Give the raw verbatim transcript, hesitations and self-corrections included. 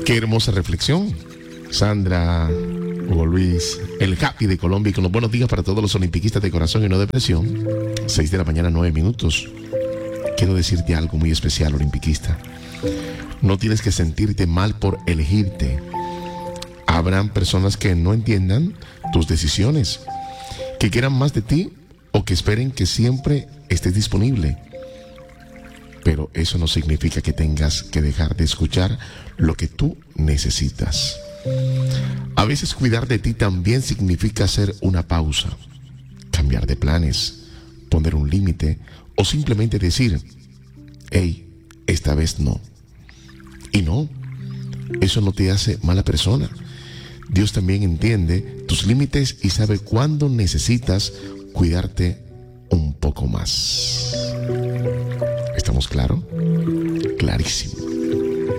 Qué hermosa reflexión. Sandra, Hugo Luis, el Happy de Colombia, y con los buenos días para todos los olimpiquistas de corazón y no de presión. seis de la mañana, nueve minutos. Quiero decirte algo muy especial, olimpiquista. No tienes que sentirte mal por elegirte. Habrán personas que no entiendan tus decisiones, que quieran más de ti o que esperen que siempre estés disponible. Pero eso no significa que tengas que dejar de escuchar lo que tú necesitas. A veces cuidar de ti también significa hacer una pausa, cambiar de planes, poner un límite o simplemente decir, hey, esta vez no. Y no, eso no te hace mala persona. Dios también entiende tus límites y sabe cuándo necesitas cuidarte un poco más. ¿Estamos claros? Clarísimo.